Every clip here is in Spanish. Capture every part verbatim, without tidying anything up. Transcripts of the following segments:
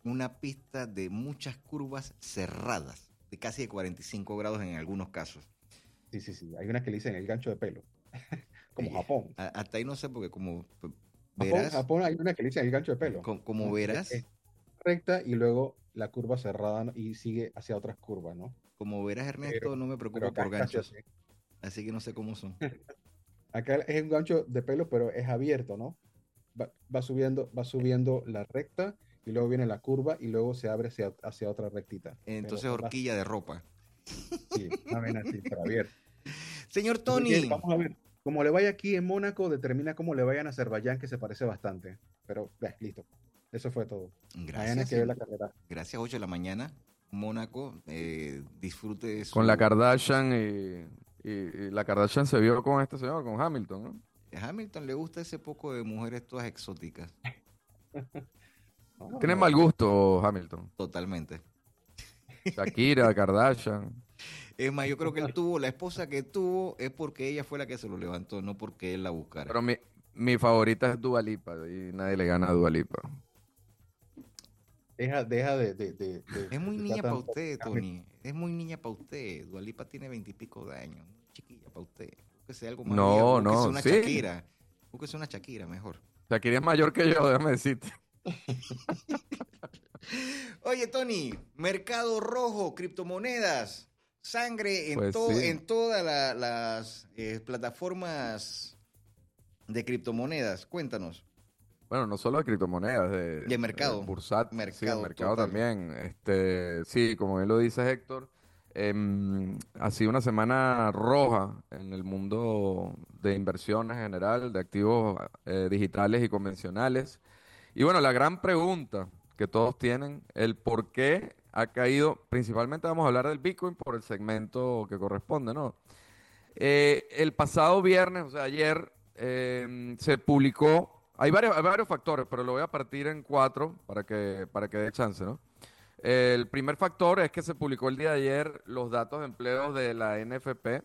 una pista de muchas curvas cerradas, de casi de cuarenta y cinco grados en algunos casos. Sí, sí, sí. Hay unas que le dicen el gancho de pelo, como Eh, Japón. a- hasta ahí no sé, porque como p- Japón, verás, Japón hay una que le dicen el gancho de pelo, co- como, ¿no? Que es verás, recta y luego la curva cerrada, ¿no? Y sigue hacia otras curvas, ¿no? como verás, Pero, Ernesto, no me pero preocupo acá por es casi así. ganchos, así que no sé cómo son. Acá es un gancho de pelo, pero es abierto, ¿no? Va, va subiendo, va subiendo la recta y luego viene la curva y luego se abre hacia, hacia otra rectita. Pero Entonces, va, horquilla de ropa. sí, más bien así, pero abierto. Señor Así que Tony, vamos a ver. Como le vaya aquí en Mónaco, determina cómo le vaya en Azerbaiyán, que se parece bastante. Pero, ve, listo. Eso fue todo. Mañana hay gracias, que ver la señor. carrera. Gracias, ocho de la mañana. Mónaco, eh, disfrute de Con la su Kardashian y, y- y la Kardashian se vio con este señor, con Hamilton, ¿no? Hamilton. Le gusta ese poco de mujeres todas exóticas. No, Tiene no. mal gusto, Hamilton. Totalmente. Shakira, Kardashian. Es más, yo creo que él tuvo, la esposa que tuvo es porque ella fue la que se lo levantó, no porque él la buscara. Pero mi, mi favorita es Dua Lipa y nadie le gana a Dua Lipa. Deja, deja de, de, de, de, Es muy de estar niña para tan... usted, Tony. Es muy niña para usted. Dualipa tiene veintipico de años. Muy chiquilla para usted. Búsquese algo más viejo. No, Búsquese no, una sí. Shakira. Búsquese una Shakira mejor. Shakira es mayor que yo, déjame decirte. Oye, Tony, mercado rojo, criptomonedas, sangre en, Pues to- sí. en todas la- las eh, plataformas de criptomonedas. Cuéntanos. Bueno, no solo de criptomonedas, de, De mercado. eh, bursat, sí, Mercado el mercado total. también. Este, sí, como bien lo dice Héctor, em, ha sido una semana roja en el mundo de inversiones en general, de activos eh, digitales y convencionales. Y bueno, la gran pregunta que todos tienen, el por qué ha caído, principalmente vamos a hablar del Bitcoin por el segmento que corresponde, ¿no? Eh, el pasado viernes, o sea, ayer, eh, se publicó, hay varios, hay varios factores, pero lo voy a partir en cuatro para que, para que dé chance, ¿no? El primer factor es que se publicó el día de ayer los datos de empleo de la N F P,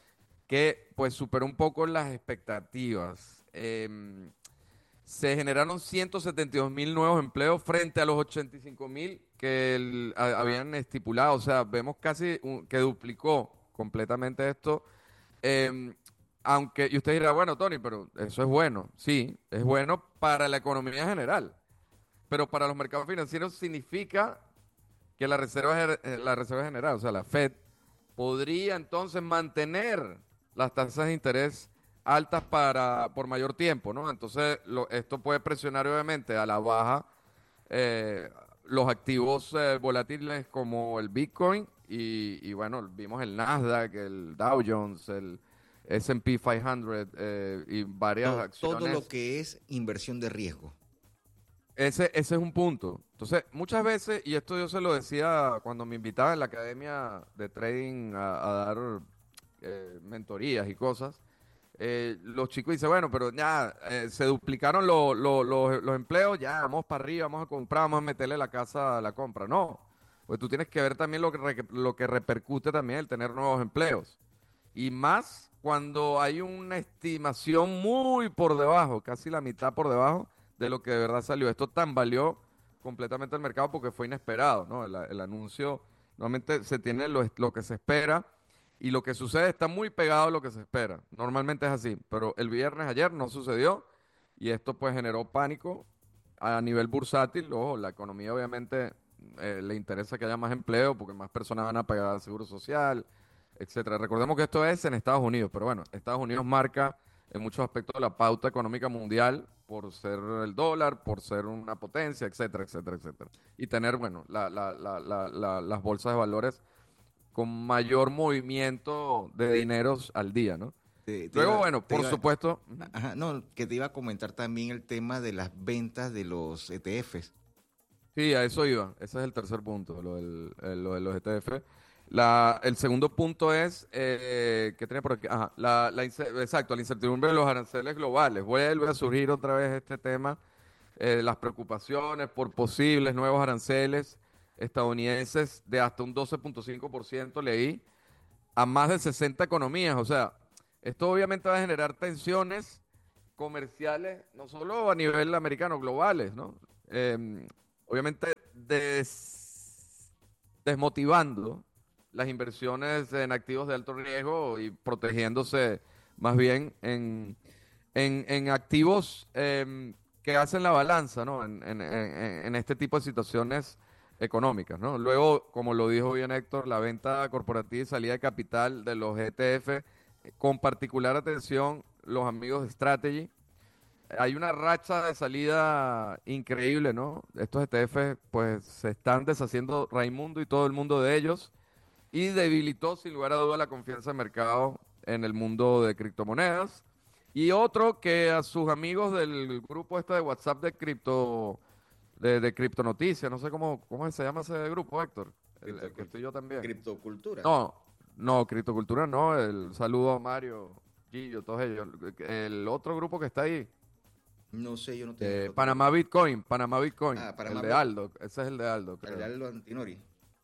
que pues superó un poco las expectativas. Em, se generaron ciento setenta y dos mil nuevos empleos frente a los ochenta y cinco mil que el- a- habían estipulado. O sea, vemos casi un- que duplicó completamente esto. Eh, Aunque, y usted dirá, bueno, Tony, pero eso es bueno. Sí, es bueno para la economía general. Pero para los mercados financieros significa que la Reserva, Ger- eh, la Reserva General, o sea, la Fed, podría entonces mantener las tasas de interés altas para por mayor tiempo, ¿no? Entonces, lo- esto puede presionar obviamente a la baja eh, los activos eh, volátiles como el Bitcoin y, y, bueno, vimos el Nasdaq, el Dow Jones, el S and P quinientos eh, y varias To- todo lo acciones. que es inversión de riesgo. Ese, ese es un punto. Entonces, muchas veces, y esto yo se lo decía cuando me invitaba en la academia de trading a, a dar eh, mentorías y cosas, eh, los chicos dicen, bueno, pero ya eh, se duplicaron lo- lo- lo- los empleos, ya vamos para arriba, vamos a comprar, vamos a meterle la casa a la compra. No, pues tú tienes que ver también lo que, re- lo que repercute también el tener nuevos empleos. Y más cuando hay una estimación muy por debajo, casi la mitad por debajo de lo que de verdad salió. Esto tambaleó completamente el mercado porque fue inesperado, ¿no? El, el anuncio, normalmente se tiene lo, lo que se espera y lo que sucede está muy pegado a lo que se espera. Normalmente es así, pero el viernes ayer no sucedió y esto pues generó pánico a nivel bursátil. Ojo, la economía obviamente eh, le interesa que haya más empleo porque más personas van a pagar seguro social, etcétera. Recordemos que esto es en Estados Unidos, pero bueno, Estados Unidos marca en muchos aspectos la pauta económica mundial por ser el dólar, por ser una potencia, etcétera, etcétera, etcétera. Y tener, bueno, la- la- la- la- la- las bolsas de valores con mayor movimiento de dineros al día, ¿no? Te, te Luego, iba, bueno, te por iba- supuesto, ajá, no, que te iba a comentar también el tema de las ventas de los E T Fs. sí, a eso iba. Ese es el tercer punto, lo, del, eh, lo de los E T F. La, el segundo punto es, eh, ¿qué tenía por aquí? Ajá, la, la ince- exacto, la incertidumbre de los aranceles globales. Vuelve a surgir otra vez este tema, eh, las preocupaciones por posibles nuevos aranceles estadounidenses de hasta un doce punto cinco por ciento, leí, a más de sesenta economías. O sea, esto obviamente va a generar tensiones comerciales, no solo a nivel americano, globales, ¿no? Eh, obviamente des- desmotivando las inversiones en activos de alto riesgo y protegiéndose más bien en, en, en activos eh, que hacen la balanza, ¿no? En, en, en, en este tipo de situaciones económicas, ¿no? Luego, como lo dijo bien Héctor, la venta corporativa y salida de capital de los E T F, eh, con particular atención los amigos de Strategy. Hay una racha de salida increíble, ¿no? Estos E T F pues se están deshaciendo Raimundo y todo el mundo de ellos y debilitó sin lugar a duda la confianza de mercado en el mundo de criptomonedas. Y otro que a sus amigos del grupo este de WhatsApp de cripto de, de criptonoticias, no sé cómo, cómo se llama ese grupo, Héctor, el, el que estoy yo también. Criptocultura. No, no, criptocultura no, el saludo a Mario, Gillo, todos ellos. El otro grupo que está ahí. No sé, yo no tengo. Eh, Panamá Bitcoin, Panamá Bitcoin, Ah, Panamá el de Aldo, ese es el de Aldo, creo. El de Aldo Antinori.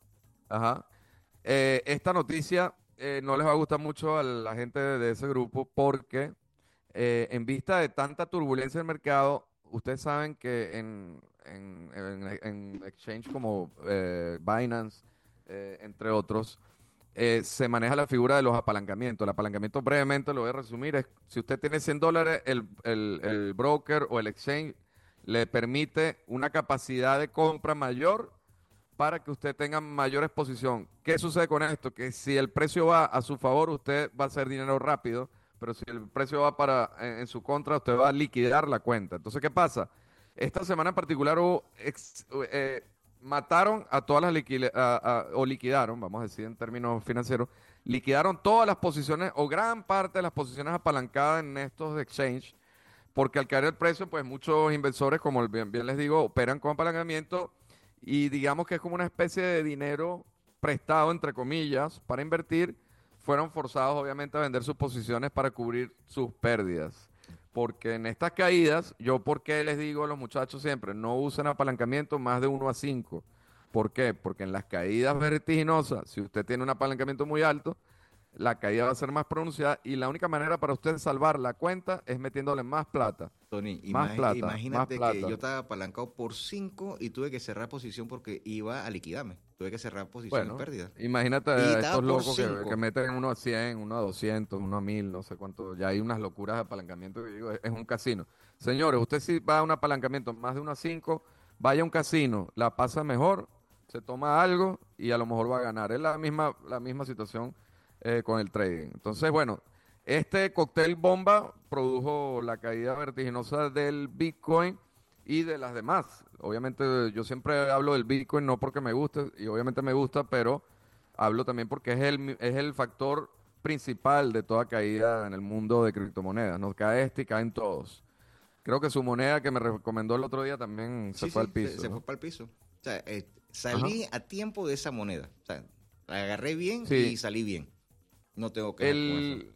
Ajá. Eh, esta noticia eh, no les va a gustar mucho a la gente de, de ese grupo porque eh, en vista de tanta turbulencia en el mercado, ustedes saben que en, en, en- en exchange como eh, Binance, eh, entre otros, eh, se maneja la figura de los apalancamientos. El apalancamiento, brevemente lo voy a resumir, es si usted tiene cien dólares, el, el, el broker o el exchange le permite una capacidad de compra mayor para que usted tenga mayor exposición. ¿Qué sucede con esto? Que si el precio va a su favor, usted va a hacer dinero rápido, pero si el precio va para en, en su contra, usted va a liquidar la cuenta. Entonces, ¿qué pasa? Esta semana en particular hubo ex- eh, mataron a todas las liquile- a- a- o liquidaron, vamos a decir en términos financieros, liquidaron todas las posiciones o gran parte de las posiciones apalancadas en estos exchange, porque al caer el precio, pues muchos inversores, como bien, bien les digo, operan con apalancamiento y digamos que es como una especie de dinero prestado, entre comillas, para invertir, fueron forzados obviamente a vender sus posiciones para cubrir sus pérdidas. Porque en estas caídas, yo por qué les digo a los muchachos siempre, no usen apalancamiento más de uno a cinco. ¿Por qué? Porque en las caídas vertiginosas, si usted tiene un apalancamiento muy alto, la caída va a ser más pronunciada y la única manera para usted salvar la cuenta es metiéndole más plata. Tony, Más imag- plata, más imagínate que plata. yo estaba apalancado por cinco y tuve que cerrar posición porque iba a liquidarme. Tuve que cerrar posición en Bueno, pérdida. imagínate Y a estaba estos por locos que, cinco. que meten uno a cien, uno a doscientos, uno a mil, no sé cuánto. Ya hay unas locuras de apalancamiento que digo, es, es un casino. Señores, usted si va a un apalancamiento más de uno a cinco, vaya a un casino, la pasa mejor, se toma algo y a lo mejor va a ganar. Es la misma, la misma situación eh, con el trading. Entonces, bueno, este cóctel bomba produjo la caída vertiginosa del Bitcoin y de las demás. Obviamente yo siempre hablo del Bitcoin no porque me guste, y obviamente me gusta, pero hablo también porque es el, mi- es el factor principal de toda caída en el mundo de criptomonedas. No cae este y caen todos. Creo que su moneda que me recomendó el otro día también se Sí, fue sí, al se, piso, se ¿no? fue para el piso. O sea, eh, Ajá. salí a tiempo de esa moneda. O sea, la agarré bien Sí, y salí bien. No tengo que con eso. el,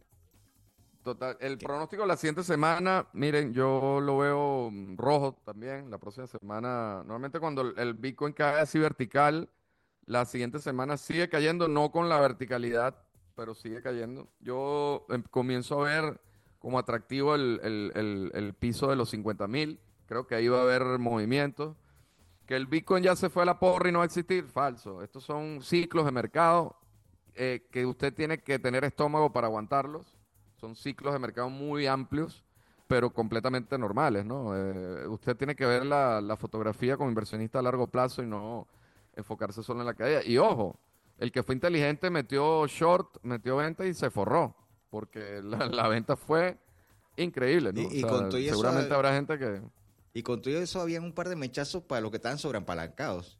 total, el ¿Qué? pronóstico de la siguiente semana, miren, yo lo veo mm, rojo también. La próxima semana, normalmente cuando el, el Bitcoin cae así vertical, la siguiente semana sigue cayendo, no con la verticalidad, pero sigue cayendo. Yo em, comienzo a ver como atractivo el, el- el- el piso de los cincuenta mil. Creo que ahí va a haber movimientos. Que el Bitcoin ya se fue a la porra y no va a existir, falso. Estos son ciclos de mercado eh, que usted tiene que tener estómago para aguantarlos. Son ciclos de mercado muy amplios, pero completamente normales, ¿no? Eh, usted tiene que ver la, la fotografía como inversionista a largo plazo y no enfocarse solo en la caída. Y ojo, el que fue inteligente metió short, metió venta y se forró, porque la, la venta fue increíble, ¿no? O Y, y sea, con todo eso, seguramente habrá gente que... y con todo eso habían un par de mechazos para los que estaban sobreapalancados.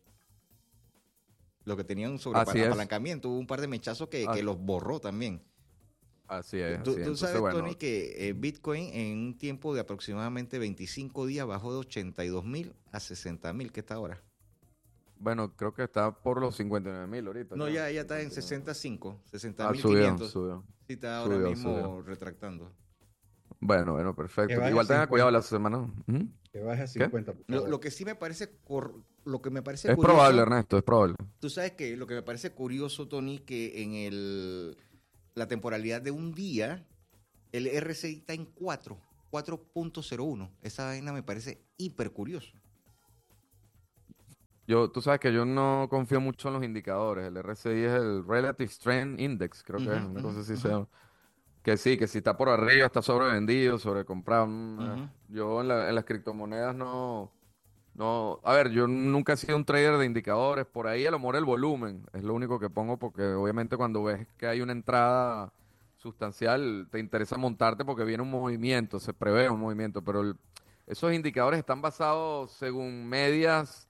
Los que tenían un Así es. sobreapalancamiento, hubo un par de mechazos que, que Ah, los borró también. así es, Tú, así es. tú Entonces, sabes, bueno, Tony, que eh, Bitcoin en un tiempo de aproximadamente veinticinco días bajó de ochenta y dos mil a sesenta mil, que está ahora. bueno, creo que está por los cincuenta y nueve mil ahorita. No, creo. ya, ya está en cincuenta y nueve. sesenta y cinco, sesenta Ah, mil subió, quinientos. subió. Sí, está ahora Subió, mismo subió. retractando. Bueno, bueno, Que perfecto. baje a Igual tenga cuidado la cincuenta. semana. ¿Ujú? Que baje a ¿Qué? cincuenta, por Lo, favor. lo que sí me parece, cor- lo que me parece Es probable, curioso, Ernesto, es probable. tú sabes que lo que me parece curioso, Tony, que en el, la temporalidad de un día, el R S I está en cuatro, cuatro punto cero uno. Esa vaina me parece hiper curioso. Yo, tú sabes que yo no confío mucho en los indicadores. El R S I es el Relative Strength Index, creo que Ujú, es, una ujú, cosa así ujú, se llama. Que sí, que si está por arriba, está sobrevendido, sobrecomprado. Mm, eh. ujú. Yo en, la- en las criptomonedas no, no. A ver, yo nunca he sido un trader de indicadores. Por ahí a lo mejor el volumen es lo único que pongo porque obviamente cuando ves que hay una entrada sustancial, te interesa montarte porque viene un movimiento, se prevé un movimiento, pero el- esos indicadores están basados según medias,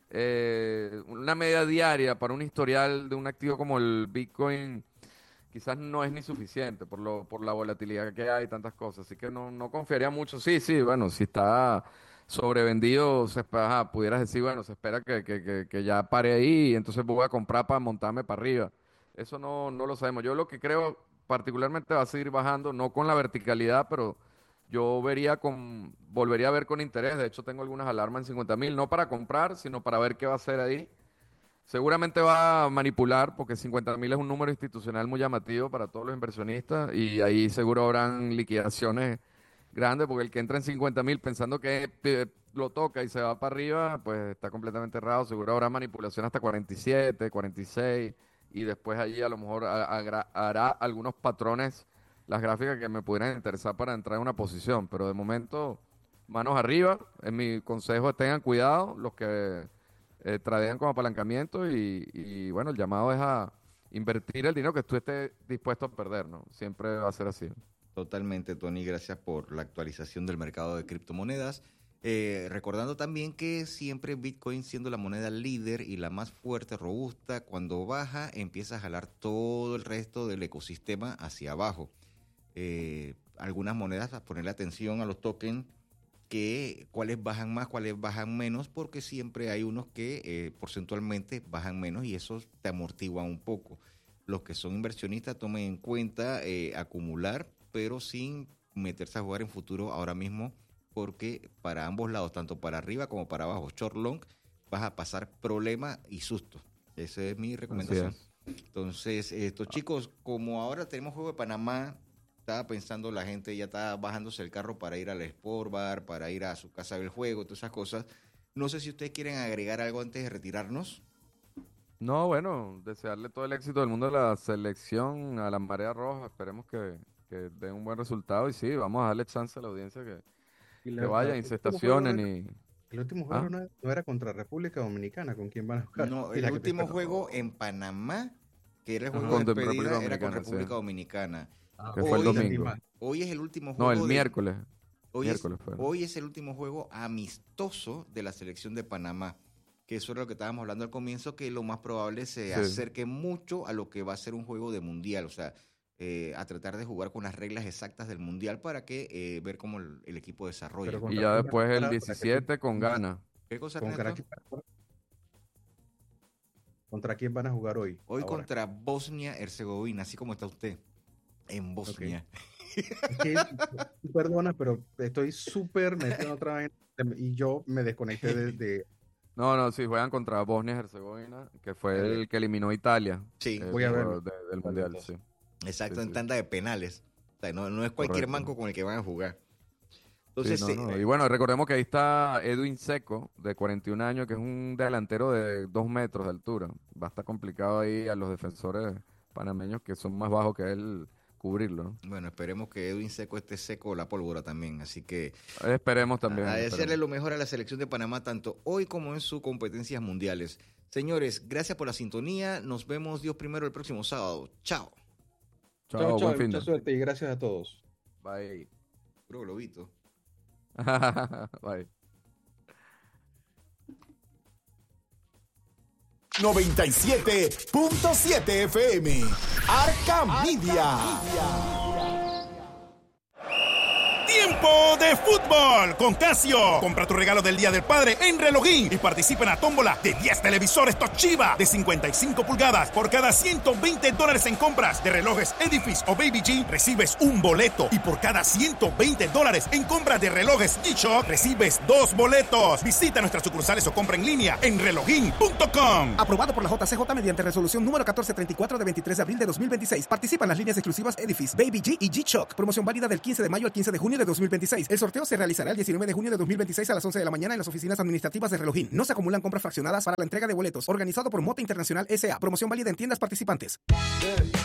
eh, una media diaria para un historial de un activo como el Bitcoin quizás no es ni suficiente por lo, por la volatilidad que hay y tantas cosas. Así que no, no confiaría mucho. Sí, sí, bueno, si está sobrevendido, se espera, ajá, pudieras decir, bueno, se espera que, que, que, que ya pare ahí y entonces voy a comprar para montarme para arriba. Eso no, no lo sabemos. Yo lo que creo particularmente va a seguir bajando, no con la verticalidad, pero yo vería con, volvería a ver con interés. De hecho, tengo algunas alarmas en cincuenta mil, no para comprar, sino para ver qué va a hacer ahí. Seguramente va a manipular porque cincuenta mil es un número institucional muy llamativo para todos los inversionistas y ahí seguro habrán liquidaciones grandes porque el que entra en cincuenta mil pensando que eh, lo toca y se va para arriba, pues está completamente errado. Seguro habrá manipulación hasta cuarenta y siete, cuarenta y seis y después allí a lo mejor ha- hagra- hará algunos patrones las gráficas que me pudieran interesar para entrar en una posición. Pero de momento, manos arriba. En mi consejo, tengan cuidado los que eh, tradean como apalancamiento y, y, bueno, el llamado es a invertir el dinero que tú estés dispuesto a perder, ¿no? Siempre va a ser así. Totalmente, Tony, gracias por la actualización del mercado de criptomonedas. Eh, recordando también que siempre Bitcoin siendo la moneda líder y la más fuerte, robusta, cuando baja empieza a jalar todo el resto del ecosistema hacia abajo. Eh, algunas monedas, a ponerle atención a los tokens, que cuáles bajan más, cuáles bajan menos, porque siempre hay unos que eh, porcentualmente bajan menos y eso te amortigua un poco. Los que son inversionistas tomen en cuenta eh, acumular, pero sin meterse a jugar en futuro ahora mismo, porque para ambos lados, tanto para arriba como para abajo, short long, vas a pasar problemas y sustos. Esa es mi recomendación. Así es. Entonces, estos chicos, como ahora tenemos juego de Panamá, estaba pensando la gente ya está bajándose el carro para ir al Sport Bar, para ir a su casa a ver el juego, todas esas cosas. No sé si ustedes quieren agregar algo antes de retirarnos. No, bueno, desearle todo el éxito del mundo a la selección, a la Marea Roja. Esperemos que, que den un buen resultado y sí, vamos a darle chance a la audiencia que, Y que la- la- vayan y el se último juego no estacionen era, y... el último ¿Ah? juego no, no era contra República Dominicana, ¿con quién van a jugar? No, Y el la que último pierda- juego en Panamá, que era el juego Ajá. de Con despedida, República era con Dominicana, República sí. Dominicana. Ah, Que ok, fue el Hoy- domingo. mal. Hoy es el último No, juego el de- miércoles. Hoy es, Miércoles fue. hoy es el último juego amistoso de la selección de Panamá, que eso era lo que estábamos hablando al comienzo, que lo más probable se Sí. acerque mucho a lo que va a ser un juego de mundial, o sea, eh, a tratar de jugar con las reglas exactas del mundial para que eh, ver cómo el, el equipo desarrolla. Pero Y contra ya quién después van a el jugar ahora, que diecisiete con sí. Ghana. ¿Qué cosa, Con Ernesto? Caracas- ¿Contra quién van a jugar hoy? Hoy ahora? contra Bosnia-Herzegovina, así como está usted, en Bosnia. Es que, tú perdona, pero estoy súper metido en otra vez y yo me desconecté de, de- No, no, sí, juegan contra Bosnia-Herzegovina, que fue Dale. el que eliminó a Italia. Sí, eh, Voy a por- verlo. de- del Vale, Mundial, entonces. sí. exacto, Sí, en sí. tanda de penales. O sea, no, no es cualquier Correcto. manco con el que van a jugar. Sí, Entonces, no, sí, no. eh, Y bueno, recordemos que ahí está Edwin Seco, de cuarenta y un años, que es un delantero de dos metros de altura. Va a estar complicado ahí a los defensores panameños que son más bajos que él cubrirlo, ¿no? bueno, esperemos que Edwin Seco esté seco la pólvora también. Así que Esperemos también. a desearle esperemos. lo mejor a la selección de Panamá, tanto hoy como en sus competencias mundiales. Señores, gracias por la sintonía. Nos vemos Dios primero el próximo sábado. Chao. Chao, Chao, chao, buen fin mucha de. suerte y gracias a todos. Bye. Puro globito. Bye. noventa y siete punto siete F M. Arca Media. Tiempo de fútbol con Casio. Compra tu regalo del Día del Padre en Relogín y participa en la tómbola de diez televisores Toshiba de cincuenta y cinco pulgadas. Por cada ciento veinte dólares en compras de relojes Edifice o Baby G, recibes un boleto. Y por cada ciento veinte dólares en compras de relojes G-Shock, recibes dos boletos. Visita nuestras sucursales o compra en línea en relogín punto com. Aprobado por la J C J mediante resolución número catorce treinta y cuatro de veintitrés de abril de dos mil veintiséis. Participan las líneas exclusivas Edifice, Baby G y G-Shock. Promoción válida del quince de mayo al quince de junio de dos mil veintiséis. El El sorteo se realizará el diecinueve de junio de dos mil veintiséis a las once de la mañana en las oficinas administrativas de Relojín. No se acumulan compras fraccionadas para la entrega de boletos. Organizado por Mota Internacional S A. Promoción válida en tiendas participantes.